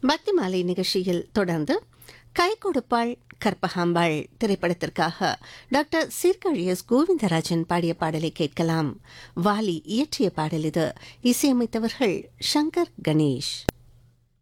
பக்தி மாலை நிகழ்ச்சியில் தொடர்ந்து கை கொடுப்பாள் கற்பகாம்பாள் திரைப்படத்திற்காக டாக்டர் சீர்காழி எஸ் கோவிந்தராஜன் பாடிய பாடலை கேட்கலாம். வாலி இயற்றிய பாடல் இது. இசையமைத்தவர்கள் சங்கர் கணேஷ்.